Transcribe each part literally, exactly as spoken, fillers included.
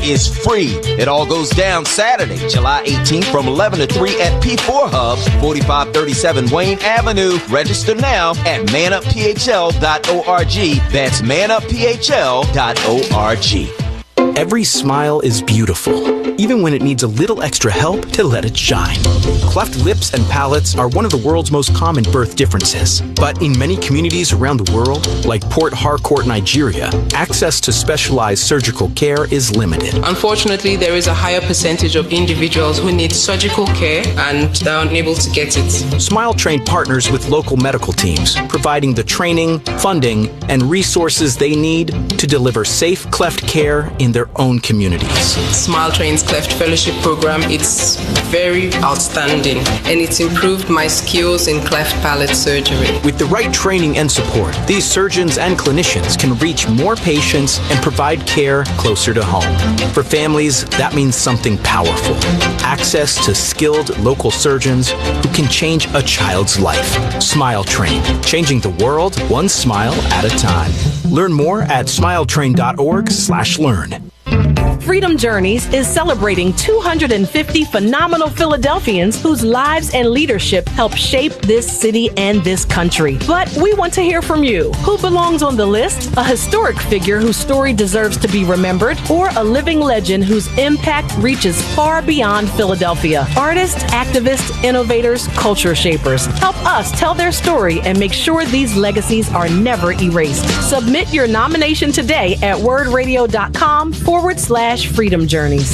is free. It all goes down Saturday, July eighteenth from eleven to three at P four Hub, forty-five thirty-seven Wayne Avenue. Register now at man up p h l dot org. That's man up p h l dot org. Every smile is beautiful, even when it needs a little extra help to let it shine. Cleft lips and palates are one of the world's most common birth differences. But in many communities around the world, like Port Harcourt, Nigeria, access to specialized surgical care is limited. Unfortunately, there is a higher percentage of individuals who need surgical care and they are unable to get it. Smile Train partners with local medical teams, providing the training, funding, and resources they need to deliver safe cleft care in their own communities. Smile Train's Cleft Fellowship Program, it's very outstanding and it's improved my skills in cleft palate surgery. With the right training and support, these surgeons and clinicians can reach more patients and provide care closer to home. For families, that means something powerful. Access to skilled local surgeons who can change a child's life. Smile Train, changing the world one smile at a time. Learn more at smile train dot org slash learn. Freedom Journeys is celebrating two hundred fifty phenomenal Philadelphians whose lives and leadership help shape this city and this country. But we want to hear from you. Who belongs on the list? A historic figure whose story deserves to be remembered, or a living legend whose impact reaches far beyond Philadelphia? Artists, activists, innovators, culture shapers. Help us tell their story and make sure these legacies are never erased. Submit your nomination today at wordradio.com forward slash Freedom Journeys.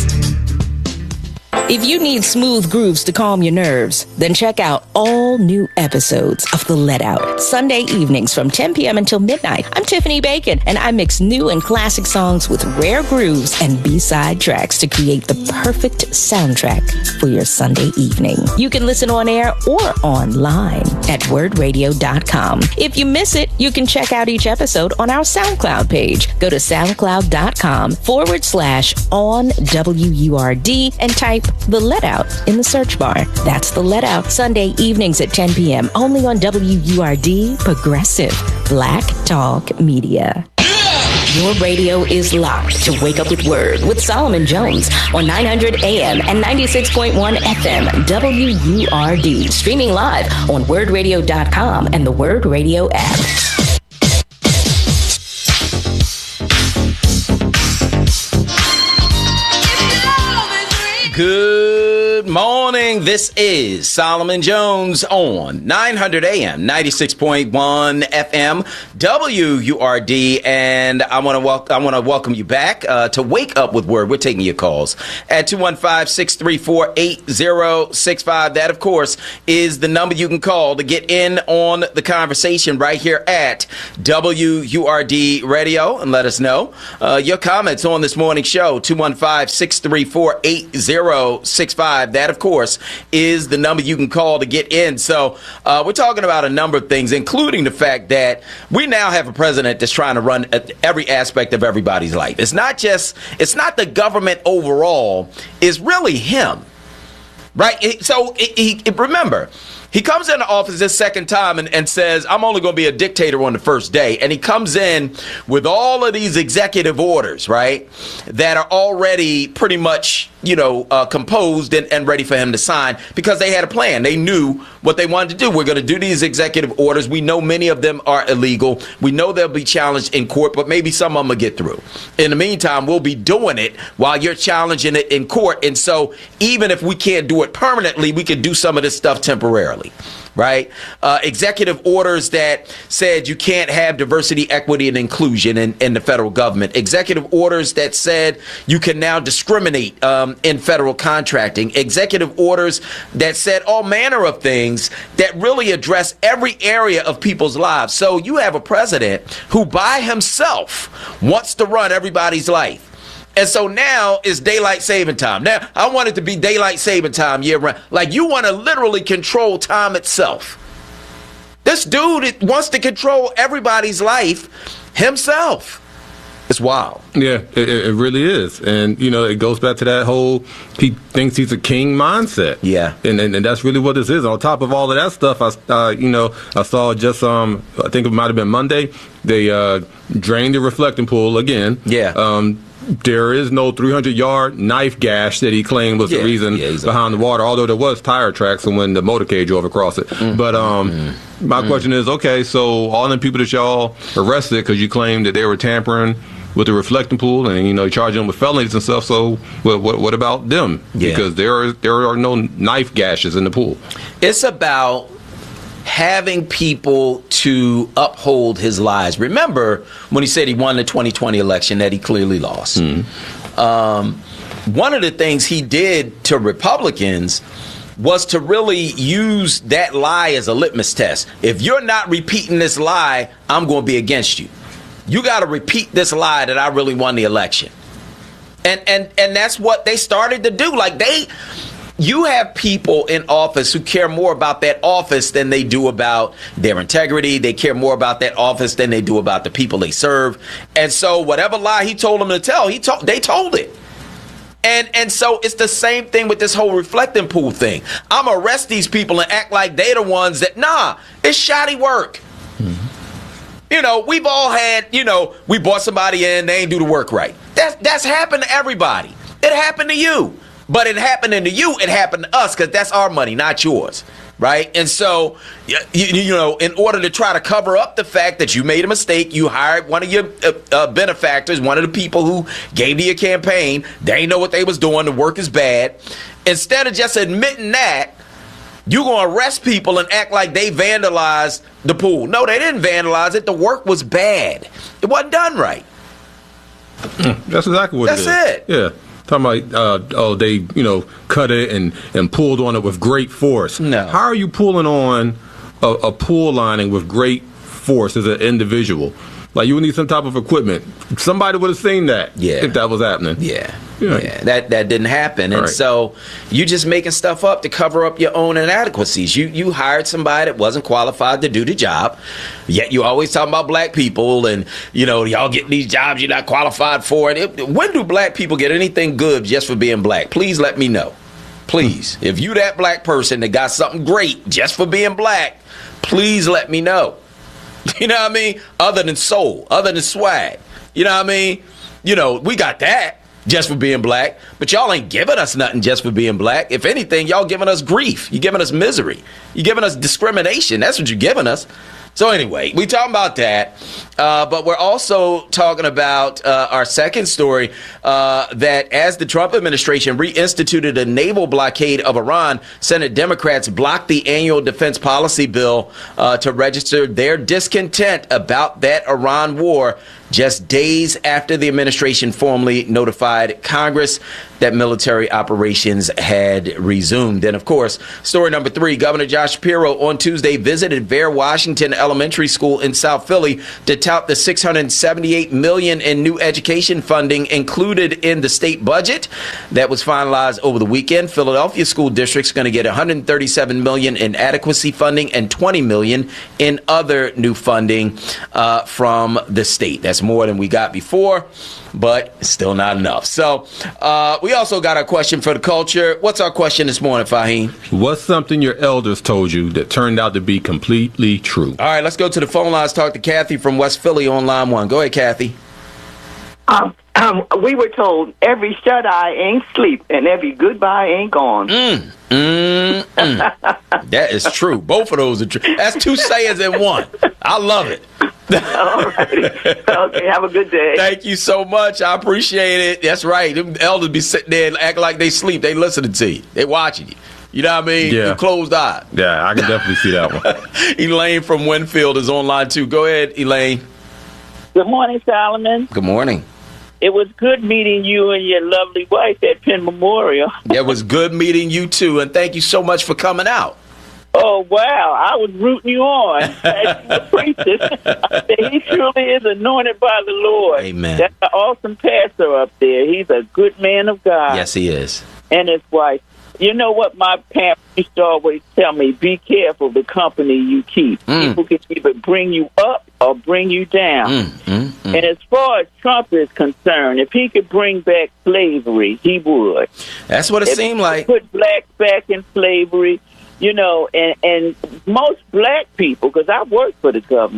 If you need smooth grooves to calm your nerves, then check out all new episodes of The Let Out. Sunday evenings from ten p.m. until midnight. I'm Tiffany Bacon, and I mix new and classic songs with rare grooves and B-side tracks to create the perfect soundtrack for your Sunday evening. You can listen on air or online at word radio dot com. If you miss it, you can check out each episode on our SoundCloud page. Go to soundcloud.com forward slash on W U R D and type The Let Out in the search bar. That's The Let Out, Sunday evenings at ten p.m. only on W U R D, Progressive Black Talk Media. Your radio is locked to Wake Up with Word with Solomon Jones on nine hundred A M and ninety-six point one F M W U R D. Streaming live on word radio dot com and the Word Radio app. Good morning. This is Solomon Jones on nine hundred A M, ninety-six point one F M, W U R D, and I want to welcome I want to welcome you back uh, to Wake Up with Word. We're taking your calls at two one five, six three four, eight zero six five. That, of course, is the number you can call to get in on the conversation right here at W U R D Radio, and let us know uh, your comments on this morning's show. two one five, six three four, eight zero six five. That, of course, is the number you can call to get in. So uh, we're talking about a number of things, including the fact that we now have a president that's trying to run every aspect of everybody's life. It's not just, it's not the government overall, it's really him, right? So he, he, remember, he comes into office this second time and, and says, I'm only going to be a dictator on the first day. And he comes in with all of these executive orders, right, that are already pretty much, you know, uh, composed and, and ready for him to sign because they had a plan. They knew what they wanted to do. We're going to do these executive orders. We know many of them are illegal. We know they'll be challenged in court, but maybe some of them will get through. In the meantime, we'll be doing it while you're challenging it in court. And so even if we can't do it permanently, we can do some of this stuff temporarily. Right? Uh, executive orders that said you can't have diversity, equity, and inclusion in, in the federal government. Executive orders that said you can now discriminate um, in federal contracting. Executive orders that said all manner of things that really address every area of people's lives. So you have a president who by himself wants to run everybody's life. And so now it's daylight saving time. Now, I want it to be daylight saving time year round. Like, you want to literally control time itself. This dude wants to control everybody's life himself. It's wild. Yeah, it, it really is. And, you know, it goes back to that whole he thinks he's a king mindset. Yeah. And and, and that's really what this is. On top of all of that stuff, I, uh, you know, I saw just, um, I think it might have been Monday, they uh, drained the reflecting pool again. Yeah. Um, there is no three hundred yard knife gash that he claimed was Yeah, the reason yeah, exactly. behind the water, although there was tire tracks and when the motorcade drove across it. Mm-hmm. But um, mm-hmm. my mm-hmm. question is, okay, so all the people that y'all arrested because you claimed that they were tampering with the reflecting pool and, you know, charging them with felonies and stuff, so what, what, what about them? Yeah. Because there are, there are no knife gashes in the pool. It's about having people to uphold his lies. Remember when he said he won the twenty twenty election that he clearly lost. Mm-hmm. Um, one of the things he did to Republicans was to really use that lie as a litmus test. If you're not repeating this lie, I'm going to be against you. You got to repeat this lie that I really won the election. And and and that's what they started to do. Like they You have people in office who care more about that office than they do about their integrity. They care more about that office than they do about the people they serve. And so whatever lie he told them to tell, he told they told it. And and so it's the same thing with this whole reflecting pool thing. I'm going to arrest these people and act like they're the ones that, nah, it's shoddy work. Mm-hmm. You know, we've all had, you know, we brought somebody in, they ain't do the work right. That's, that's happened to everybody. It happened to you. But it happening to you, it happened to us because that's our money, not yours, right? And so, you, you know, in order to try to cover up the fact that you made a mistake, you hired one of your uh, uh, benefactors, one of the people who gave to your campaign. They know what they was doing. The work is bad. Instead of just admitting that, you're going to arrest people and act like they vandalized the pool. No, they didn't vandalize it. The work was bad. It wasn't done right. That's exactly what That's it is. That's it. Yeah. Talking about, uh, oh, they, you know, cut it and, and pulled on it with great force. No. How are you pulling on a, a pool lining with great force as an individual? Like, you would need some type of equipment. Somebody would have seen that yeah. if that was happening. Yeah. Yeah. yeah. That that didn't happen. And right. so you just making stuff up to cover up your own inadequacies. You you hired somebody that wasn't qualified to do the job. Yet you always talking about black people and, you know, y'all getting these jobs you're not qualified for. And it, when do black people get anything good just for being black? Please let me know. Please. If you that black person that got something great just for being black, please let me know. You know what I mean? Other than soul, other than swag. You know what I mean? You know, we got that just for being black, but y'all ain't giving us nothing just for being black. If anything, y'all giving us grief. You giving us misery. You giving us discrimination. That's what you're giving us. So anyway, we talking about that, uh, but we're also talking about uh, our second story, uh, that as the Trump administration reinstituted a naval blockade of Iran, Senate Democrats blocked the annual defense policy bill uh, to register their discontent about that Iran war just days after the administration formally notified Congress that military operations had resumed. And, of course, story number three, Governor Josh Shapiro on Tuesday visited Vere Washington Elementary School in South Philly to tout the six hundred seventy-eight million dollars in new education funding included in the state budget that was finalized over the weekend. Philadelphia school district's going to get one hundred thirty-seven million dollars in adequacy funding and twenty million dollars in other new funding uh, from the state. That's more than we got before, but still not enough. So uh, we also got a question for the culture. What's our question this morning, Fahim? What's something your elders told you that turned out to be completely true? All right, let's go to the phone lines. Talk to Kathy from West Philly on line one. Go ahead, Kathy. Um, um, we were told every shut-eye ain't sleep and every goodbye ain't gone. Mm, mm, mm. That is true. Both of those are true. That's two sayings in one. I love it. All right. Okay, have a good day. Thank you so much. I appreciate it. That's right. Them elders be sitting there and acting like they sleep. They listening to you. They watching you. You know what I mean? Yeah. You closed eye. Yeah, I can definitely see that one. Elaine from Winfield is on line two. Go ahead, Elaine. Good morning, Solomon. Good morning. It was good meeting you and your lovely wife at Penn Memorial. It was good meeting you, too, and thank you so much for coming out. Oh, wow. I was rooting you on as you were preaching. He truly is anointed by the Lord. Amen. That's an awesome pastor up there. He's a good man of God. Yes, he is. And his wife. You know what my parents used to always tell me? Be careful the company you keep. Mm. People can either bring you up or bring you down. Mm, mm, mm. And as far as Trump is concerned, if he could bring back slavery, he would. That's what it if seemed like. Put blacks back in slavery, you know, and, and most black people, because I work for the government,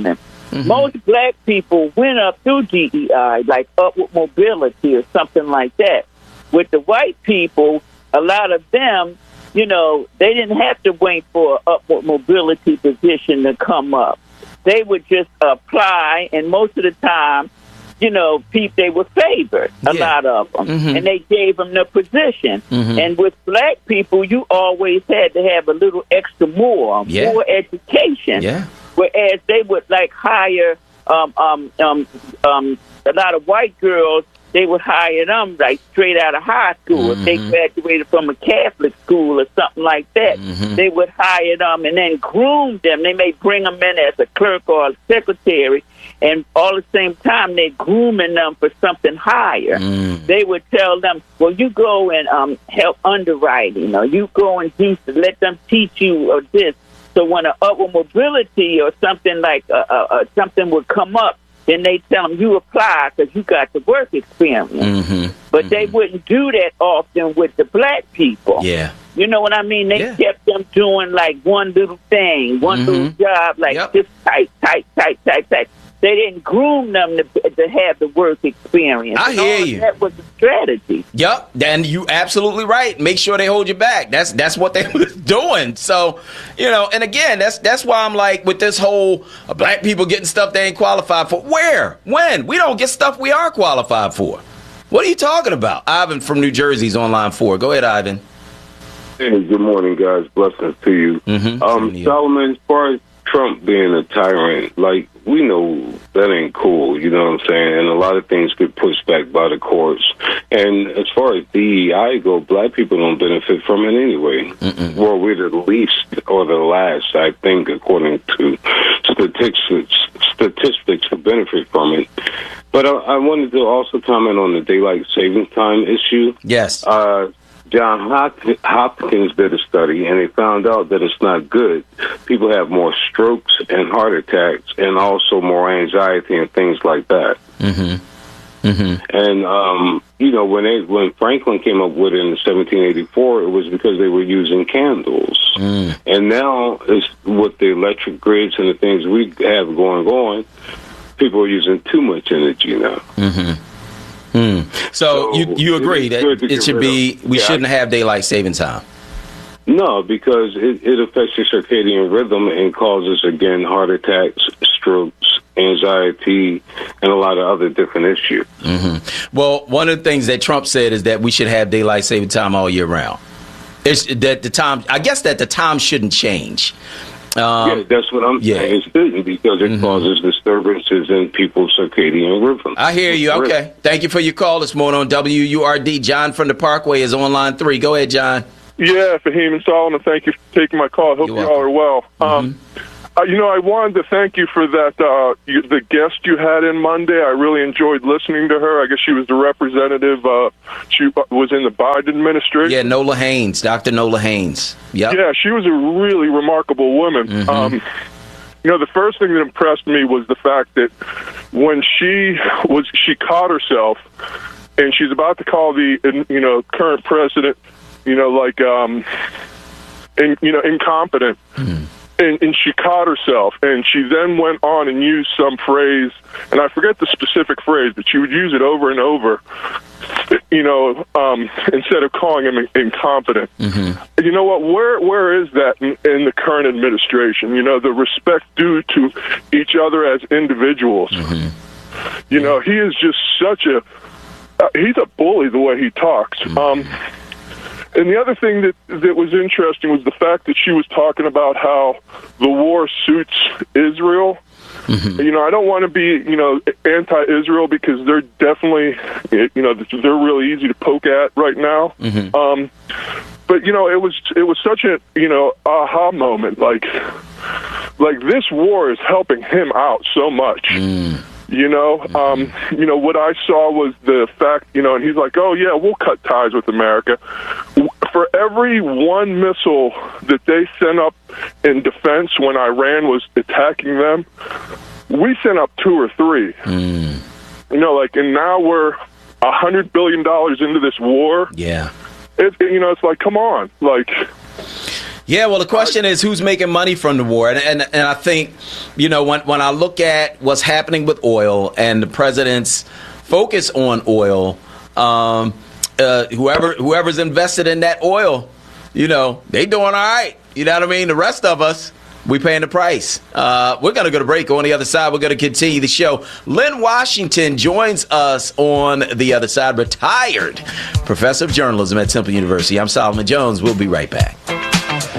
Mm-hmm. Most black people went up through D E I, like upward mobility or something like that. With the white people, a lot of them, you know, they didn't have to wait for an upward mobility position to come up. They would just apply, and most of the time, you know, people, they were favored, a yeah. lot of them, mm-hmm. and they gave them the position. Mm-hmm. And with black people, you always had to have a little extra more, yeah. more education. Yeah. Whereas they would, like, hire um, um, um, um, a lot of white girls, they would hire them, like, straight out of high school. Mm-hmm. If they graduated from a Catholic school or something like that, mm-hmm. they would hire them and then groom them. They may bring them in as a clerk or a secretary, and all at the same time, they're grooming them for something higher. Mm. They would tell them, well, you go and um, help underwriting, or you go and do, let them teach you or this. So when an upward mobility or something like uh, uh, uh, something would come up, then they tell them you apply because you got the work experience. Mm-hmm. But mm-hmm. they wouldn't do that often with the black people. Yeah. You know what I mean? They yeah. kept them doing like one little thing, one mm-hmm. little job, like yep. just tight, tight, tight, tight, tight. They didn't groom them to, to have the work experience. I hear you. That was a strategy. Yep, and you absolutely right. Make sure they hold you back. That's that's what they was doing. So, you know, and again, that's that's why I'm like with this whole uh, black people getting stuff they ain't qualified for. Where? When? We don't get stuff we are qualified for. What are you talking about? Ivan from New Jersey's on line four. Go ahead, Ivan. Hey, good morning, guys. Blessings to you. Mm-hmm. Um, you. Solomon, as far as Trump being a tyrant, like, we know that ain't cool, you know what I'm saying? And a lot of things get pushed back by the courts. And as far as D E I go, black people don't benefit from it anyway. Mm-mm. Well, we're the least or the last, I think, according to statistics, statistics to benefit from it. But I, I wanted to also comment on the daylight savings time issue. Yes. Uh, John Hopkins did a study, and they found out that it's not good. People have more strokes and heart attacks, and also more anxiety and things like that. Mm-hmm. Mm-hmm. And um, you know, when they, when Franklin came up with it in seventeen eighty-four, it was because they were using candles. Mm. And now, it's with the electric grids and the things we have going on, people are using too much energy now. Mm-hmm. Mm. So, so you you agree that it should be we yeah. shouldn't have daylight saving time? No, because it, it affects your circadian rhythm and causes, again, heart attacks, strokes, anxiety, and a lot of other different issues. Mm-hmm. Well, one of the things that Trump said is that we should have daylight saving time all year round. It's that the time, I guess that the time shouldn't change. Um, yeah, that's what I'm yeah. saying. It shouldn't, because it mm-hmm. causes disturbances in people's circadian rhythm. I hear you. Okay. Thank you for your call this morning on W U R D. John from the Parkway is on line three. Go ahead, John. Yeah, Fahim and Solomon, thank you for taking my call. I hope you all are well. Mm-hmm. Um, uh, you know, I wanted to thank you for that, uh, you, the guest you had in Monday. I really enjoyed listening to her. I guess she was the representative. Uh, she was in the Biden administration. Yeah, Nola Haynes, Doctor Nola Haynes. Yep. Yeah, she was a really remarkable woman. Mm-hmm. Um, you know, the first thing that impressed me was the fact that when she was, she caught herself, and she's about to call the, you know, current president, you know, like, um, in, you know, incompetent. Mm. And, and she caught herself, and she then went on and used some phrase, and I forget the specific phrase, but she would use it over and over, you know, um, instead of calling him incompetent. Mm-hmm. You know what? Where where is that in, in the current administration? You know, the respect due to each other as individuals. Mm-hmm. You know, he is just such a, uh, he's a bully the way he talks. Mm-hmm. Um And the other thing that that was interesting was the fact that she was talking about how the war suits Israel. Mm-hmm. You know, I don't want to be, you know, anti-Israel, because they're definitely, you know, they're really easy to poke at right now. Mm-hmm. Um, but, you know, it was it was such a, you know, aha moment. Like, like this war is helping him out so much. Mm. You know, um, you know, what I saw was the fact, you know, and he's like, oh, yeah, we'll cut ties with America. For every one missile that they sent up in defense when Iran was attacking them, we sent up two or three. Mm. You know, like, and now we're a hundred billion dollars into this war. Yeah. It, you know, it's like, come on, like... Yeah, well, the question is who's making money from the war, and and, and I think, you know, when when I look at what's happening with oil and the president's focus on oil, um, uh, whoever whoever's invested in that oil, you know, they doing all right. You know what I mean? The rest of us, we paying the price. Uh, we're going to go to break. On the other side, we're going to continue the show. Lynn Washington joins us on the other side, retired professor of journalism at Temple University. I'm Solomon Jones. We'll be right back.